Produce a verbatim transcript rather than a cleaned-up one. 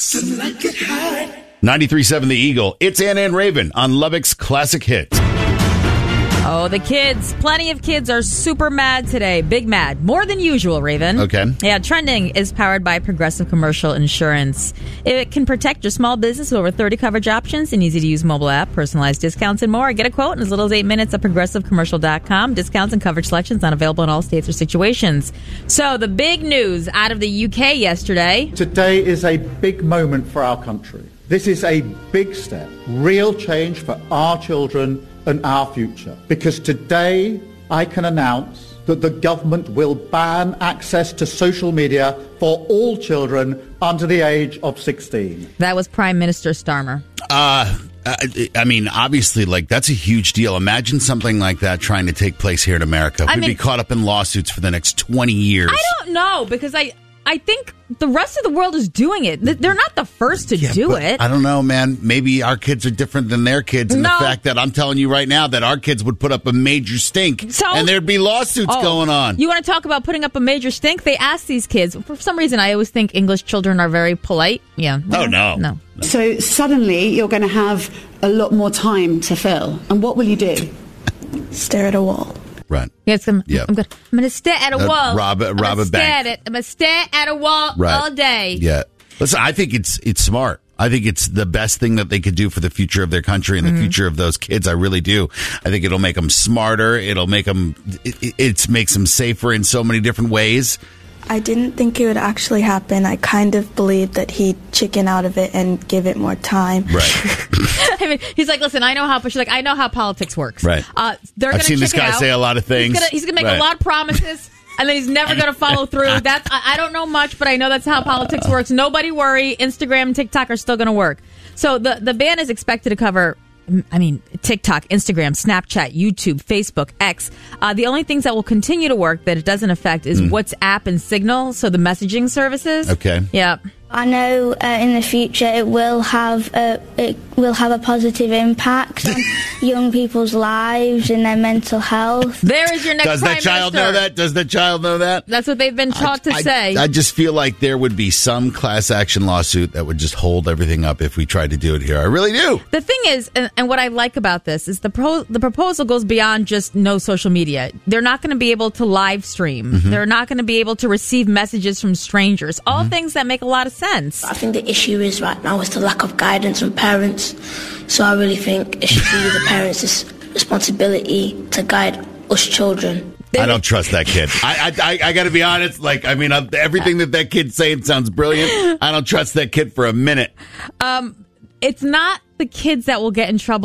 Something like it hard. ninety-three point seven The Eagle. It's Anna and Raven on Lubbock's Classic Hits. Oh, the kids. Plenty of kids are super mad today. Big mad. More than usual, Raven. Okay. Yeah, Trending is powered by Progressive Commercial Insurance. It can protect your small business with over thirty coverage options, an easy-to-use mobile app, personalized discounts, and more. Get a quote in as little as eight minutes at progressive commercial dot com. Discounts and coverage selections not available in all states or situations. So, the big news out of the U K yesterday. Today is a big moment for our country. This is a big step, real change for our children and our future. Because today I can announce that the government will ban access to social media for all children under the age of sixteen. That was Prime Minister Starmer. Uh, I, I mean, obviously, like, that's a huge deal. Imagine something like that trying to take place here in America. I We'd mean, be caught up in lawsuits for the next twenty years. I don't know, because I... I think the rest of the world is doing it. They're not the first to Yeah, do but it. I don't know, man. Maybe our kids are different than their kids. And No. the fact that I'm telling you right now that our kids would put up a major stink So- and there'd be lawsuits Oh, going on. You want to talk about putting up a major stink? They ask these kids. For some reason, I always think English children are very polite. Yeah. Oh, no. No. So suddenly you're going to have a lot more time to fill. And what will you do? Stare at a wall. Right. Yes, I'm, Yeah. I'm good. I'm going to stare at a Uh, wall. rob a- I'm rob gonna a stare bank. at it. I'm going to stare at a wall Right. all day. Yeah. Listen, I think it's it's smart. I think it's the best thing that they could do for the future of their country and the Mm-hmm. future of those kids. I really do. I think it'll make them smarter. It'll make them, it, it makes them safer in so many different ways. I didn't think it would actually happen. I kind of believed that he'd chicken out of it and give it more time. Right. I mean, he's like, listen, I know how. She's like, I know how politics works. Right. Uh, they're I've gonna seen this chicken guy out. say a lot of things. He's gonna, he's gonna make Right. a lot of promises, and then he's never gonna follow through. That's I, I don't know much, but I know that's how politics works. Nobody worry. Instagram and TikTok are still gonna work. So the the ban is expected to cover. I mean, TikTok, Instagram, Snapchat, YouTube, Facebook, X. Uh, the only things that will continue to work that it doesn't affect is Mm. WhatsApp and Signal, so the messaging services. Okay. Yeah. I know uh, in the future it will have a, it will have a positive impact on young people's lives and their mental health. There is your next Does Prime that child Minister. know that? Does that child know that? That's what they've been taught to I, say. I just feel like there would be some class action lawsuit that would just hold everything up if we tried to do it here. I really do. The thing is, and, and what I like about this is the pro, the proposal goes beyond just no social media. They're not going to be able to live stream. Mm-hmm. They're not going to be able to receive messages from strangers. All Mm-hmm. things that make a lot of sense. I think the issue is right now is the lack of guidance from parents. So I really think it should be the parents' responsibility to guide us children. I don't trust that kid. I I, I, I got to be honest. Like, I mean, uh, everything that that kid's saying sounds brilliant. I don't trust that kid for a minute. Um, it's not the kids that will get in trouble.